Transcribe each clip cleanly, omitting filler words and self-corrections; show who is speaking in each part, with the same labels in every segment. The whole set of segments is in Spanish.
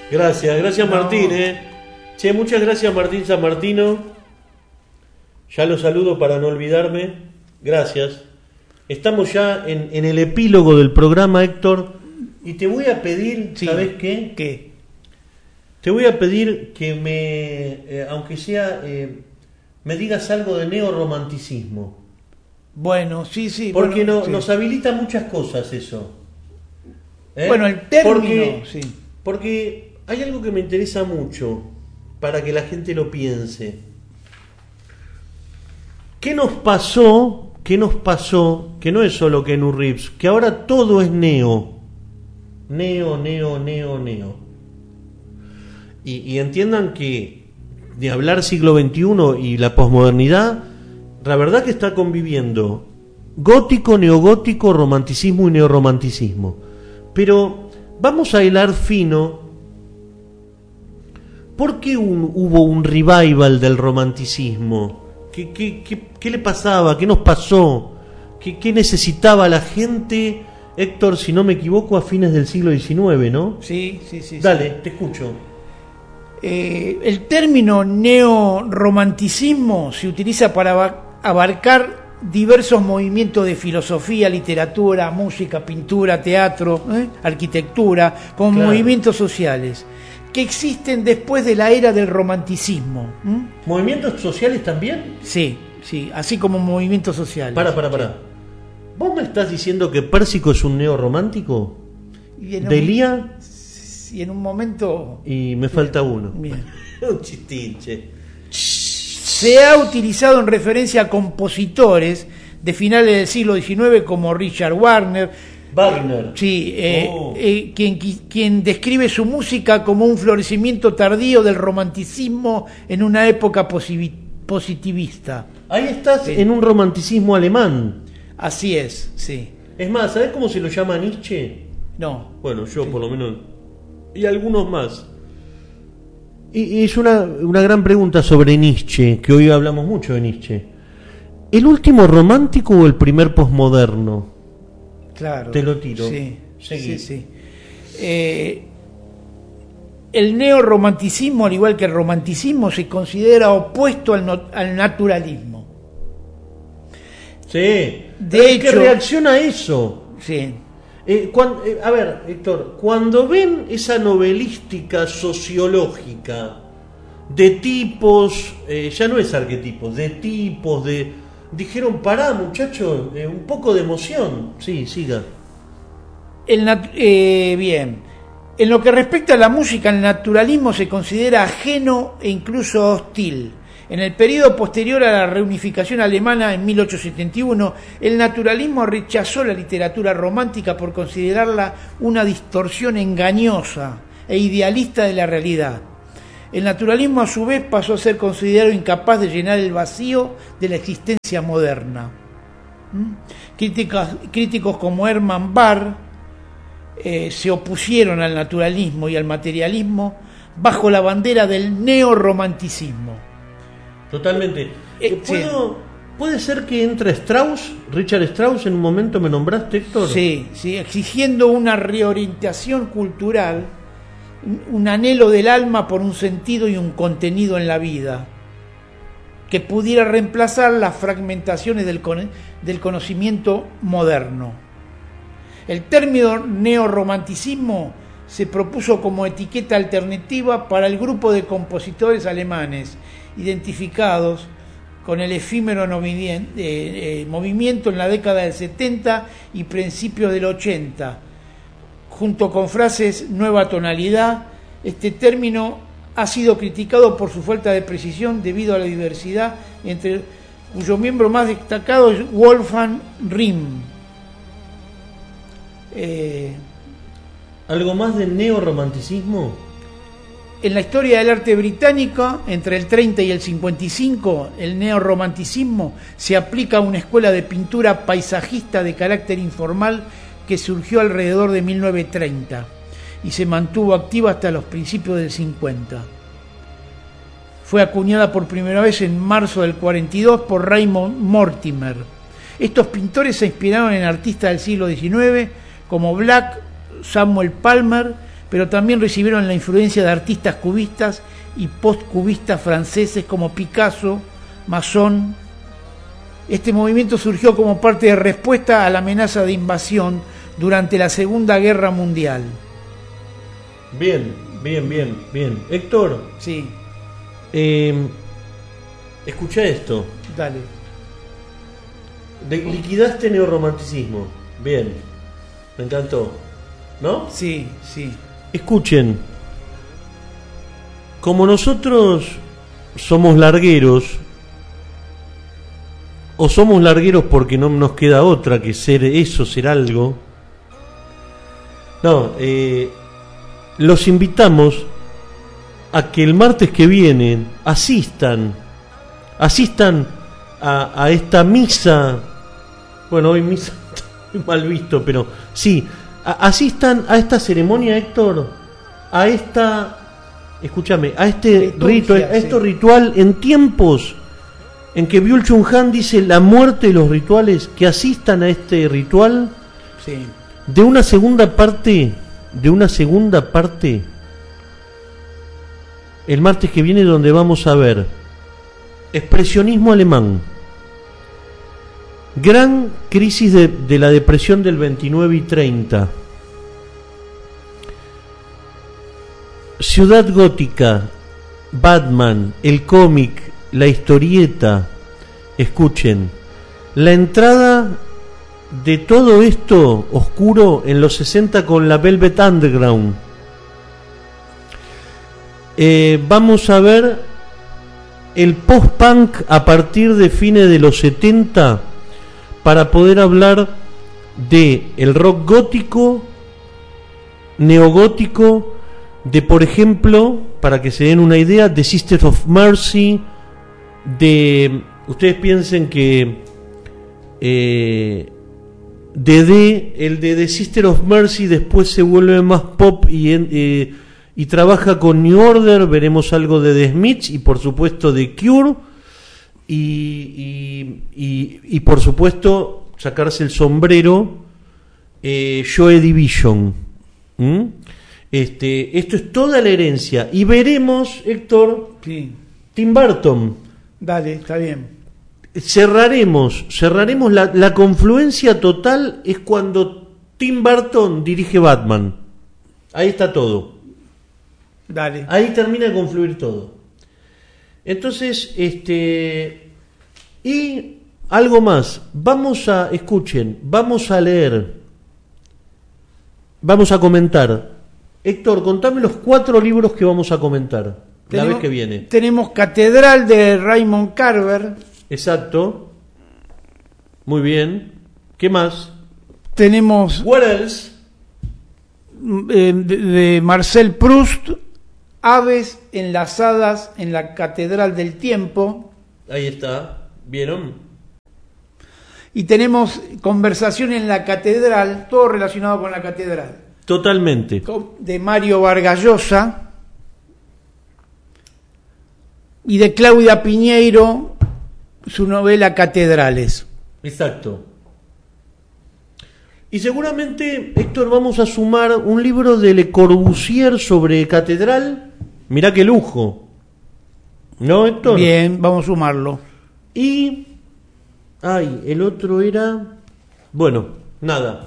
Speaker 1: Gracias Martín, Che, muchas gracias Martín San Martino. Ya lo saludo para no olvidarme. Gracias. Estamos ya en el epílogo del programa, Héctor, y te voy a pedir, sí. ¿Sabes qué?
Speaker 2: ¿Qué?
Speaker 1: Te voy a pedir que me, aunque sea, me digas algo de neorromanticismo.
Speaker 2: Bueno, sí.
Speaker 1: Porque
Speaker 2: bueno, sí.
Speaker 1: Nos habilita muchas cosas eso.
Speaker 2: Bueno, el término,
Speaker 1: porque hay algo que me interesa mucho para que la gente lo piense. ¿Qué nos pasó? Que no es solo Keanu Reeves, que ahora todo es neo. Y entiendan que de hablar siglo XXI y la posmodernidad, la verdad que está conviviendo gótico, neogótico, romanticismo y neorromanticismo. Pero vamos a hilar fino. ¿Por qué hubo un revival del romanticismo? ¿Qué le pasaba? ¿Qué nos pasó? ¿Qué necesitaba la gente, Héctor, si no me equivoco, a fines del siglo XIX, ¿no?
Speaker 2: Sí.
Speaker 1: Dale, te escucho.
Speaker 2: El término neorromanticismo se utiliza para abarcar diversos movimientos de filosofía, literatura, música, pintura, teatro, arquitectura, como claro. Movimientos sociales que existen después de la era del romanticismo.
Speaker 1: ¿Movimientos sociales también?
Speaker 2: Sí, así como movimientos sociales.
Speaker 1: Para. ¿Vos me estás diciendo que Pérsico es un neorromántico? ¿Delía?
Speaker 2: Y en un momento...
Speaker 1: Y me falta uno.
Speaker 2: Bien.
Speaker 1: Un chistinche.
Speaker 2: Se ha utilizado en referencia a compositores de finales del siglo XIX como Richard Wagner. Sí, quien describe su música como un florecimiento tardío del romanticismo en una época positivista.
Speaker 1: Ahí estás en un romanticismo alemán.
Speaker 2: Así es, sí.
Speaker 1: Es más, ¿sabés cómo se lo llama Nietzsche?
Speaker 2: No.
Speaker 1: Bueno, yo por lo menos... Y algunos más. Y es una gran pregunta sobre Nietzsche, que hoy hablamos mucho de Nietzsche. ¿El último romántico o el primer posmoderno?
Speaker 2: Claro.
Speaker 1: Te lo tiro.
Speaker 2: Sí. El neorromanticismo, al igual que el romanticismo, se considera opuesto al naturalismo.
Speaker 1: Sí.
Speaker 2: De hecho,
Speaker 1: que reacciona a eso.
Speaker 2: Sí.
Speaker 1: A ver, Héctor, cuando ven esa novelística sociológica de tipos, ya no es arquetipos, de tipos, dijeron, pará muchachos, un poco de emoción. Sí, siga.
Speaker 2: Bien. En lo que respecta a la música, el naturalismo se considera ajeno e incluso hostil. En el periodo posterior a la reunificación alemana en 1871, el naturalismo rechazó la literatura romántica por considerarla una distorsión engañosa e idealista de la realidad. El naturalismo, a su vez, pasó a ser considerado incapaz de llenar el vacío de la existencia moderna. Críticos como Hermann Bahr se opusieron al naturalismo y al materialismo bajo la bandera del neorromanticismo.
Speaker 1: Totalmente. ¿Puede ser que entre Strauss, Richard Strauss, en un momento me nombraste, Héctor?
Speaker 2: Sí, exigiendo una reorientación cultural, un anhelo del alma por un sentido y un contenido en la vida, que pudiera reemplazar las fragmentaciones del conocimiento moderno. El término neorromanticismo se propuso como etiqueta alternativa para el grupo de compositores alemanes identificados con el efímero movimiento en la década del 70 y principios del 80. Junto con frases nueva tonalidad, este término ha sido criticado por su falta de precisión debido a la diversidad, entre cuyo miembro más destacado es Wolfgang Rihm.
Speaker 1: ¿Algo más de neorromanticismo?
Speaker 2: En la historia del arte británico, entre el 30 y el 55, el neorromanticismo se aplica a una escuela de pintura paisajista de carácter informal que surgió alrededor de 1930 y se mantuvo activa hasta los principios del 50. Fue acuñada por primera vez en marzo del 42 por Raymond Mortimer. Estos pintores se inspiraron en artistas del siglo XIX como Black, Samuel Palmer, pero también recibieron la influencia de artistas cubistas y postcubistas franceses como Picasso, Masson. Este movimiento surgió como parte de respuesta a la amenaza de invasión durante la Segunda Guerra Mundial.
Speaker 1: Bien. Héctor.
Speaker 2: Sí.
Speaker 1: Escucha esto.
Speaker 2: Dale.
Speaker 1: Liquidaste neorromanticismo. Bien. Me encantó. ¿No?
Speaker 2: Sí.
Speaker 1: Escuchen. Como nosotros somos largueros, o somos largueros porque no nos queda otra que ser eso, ser algo. No, los invitamos a que el martes que viene asistan a esta misa. Bueno, hoy misa está mal visto, pero sí, asistan a esta ceremonia, Héctor, a esta, escúchame, a este ritual en tiempos en que Byul Chul Han dice la muerte de los rituales, que asistan a este ritual.
Speaker 2: Sí.
Speaker 1: De una segunda parte el martes que viene, donde vamos a ver expresionismo alemán, gran crisis de la depresión del 29 y 30, ciudad gótica, Batman, el cómic, la historieta. Escuchen, la entrada de todo esto oscuro en los 60 con la Velvet Underground. Vamos a ver el post-punk a partir de fines de los 70 para poder hablar de el rock gótico, neogótico, de, por ejemplo, para que se den una idea, de Sisters of Mercy, de, ustedes piensen que el de The Sister of Mercy después se vuelve más pop y trabaja con New Order. Veremos algo de The Smiths y por supuesto de Cure y por supuesto sacarse el sombrero, Joy Division. Esto es toda la herencia y veremos, Héctor,
Speaker 2: Sí.
Speaker 1: Tim Burton.
Speaker 2: Dale, está bien.
Speaker 1: Cerraremos la confluencia total es cuando Tim Burton dirige Batman. Ahí está todo.
Speaker 2: Dale.
Speaker 1: Ahí termina de confluir todo. Entonces, y algo más. Escuchen, vamos a leer, vamos a comentar. Héctor, contame los 4 libros que vamos a comentar la vez que viene.
Speaker 2: Tenemos Catedral de Raymond Carver.
Speaker 1: Exacto. Muy bien. ¿Qué más?
Speaker 2: Tenemos
Speaker 1: What else?
Speaker 2: de Marcel Proust, Aves enlazadas en la Catedral del Tiempo.
Speaker 1: Ahí está. ¿Vieron?
Speaker 2: Y tenemos Conversación en la Catedral, todo relacionado con la Catedral.
Speaker 1: Totalmente.
Speaker 2: De Mario Vargas Llosa. Y de Claudia Piñeiro, su novela Catedrales.
Speaker 1: Exacto. Y seguramente, Héctor, vamos a sumar un libro de Le Corbusier sobre catedral. Mirá qué lujo. ¿No, Héctor?
Speaker 2: Bien, vamos a sumarlo.
Speaker 1: Y... el otro era... Bueno, nada.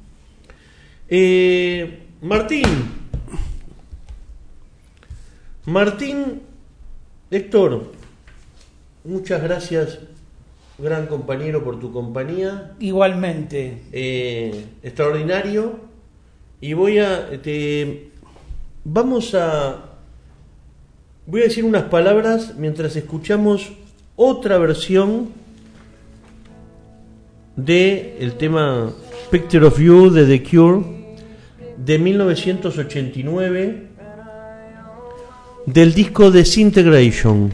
Speaker 1: Martín, Héctor, muchas gracias, gran compañero, por tu compañía.
Speaker 2: Igualmente.
Speaker 1: Extraordinario. Y voy a decir unas palabras mientras escuchamos otra versión de el tema Picture of You de The Cure de 1989 del disco Disintegration.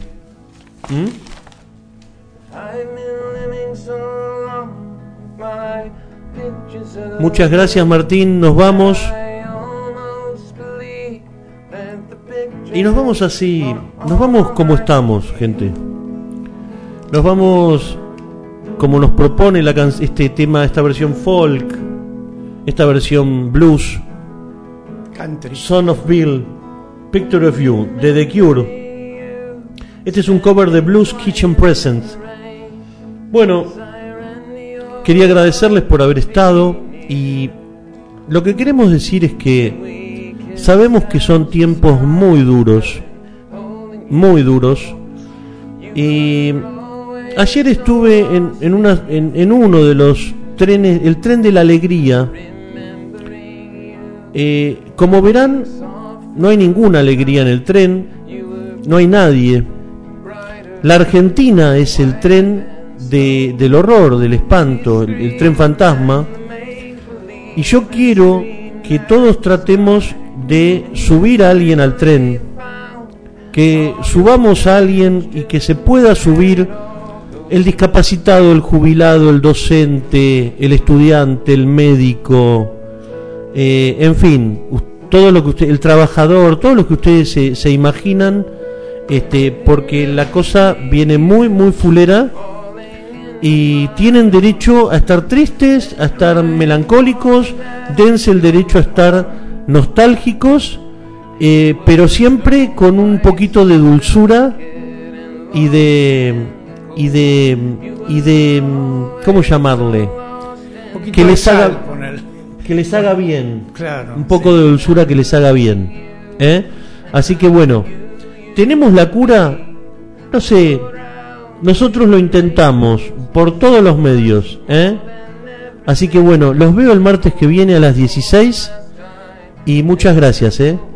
Speaker 1: Muchas gracias, Martín, nos vamos. Y nos vamos así, nos vamos como estamos, gente. Nos vamos como nos propone este tema, esta versión folk, esta versión blues.
Speaker 2: Country.
Speaker 1: Son of Bill, Picture of You, de The Cure. Este es un cover de Blues Kitchen Present. Bueno, quería agradecerles por haber estado, y lo que queremos decir es que sabemos que son tiempos muy duros, y ayer estuve en uno de los trenes, el tren de la alegría. Como verán, no hay ninguna alegría en el tren, no hay nadie. La Argentina es el tren del horror, del espanto, el tren fantasma. Y yo quiero que todos tratemos de subir a alguien al tren, que subamos a alguien y que se pueda subir el discapacitado, el jubilado, el docente, el estudiante, el médico, en fin, todo lo que el trabajador, todo lo que ustedes se imaginan, porque la cosa viene muy fulera, y tienen derecho a estar tristes, a estar melancólicos, dense el derecho a estar nostálgicos, pero siempre con un poquito de dulzura y de ¿cómo llamarle? Que les haga bien,
Speaker 2: claro,
Speaker 1: un poco de dulzura que les haga bien, Así que bueno, ¿tenemos la cura? No sé, nosotros lo intentamos por todos los medios, Así que bueno, los veo el martes que viene a las 16, y muchas gracias,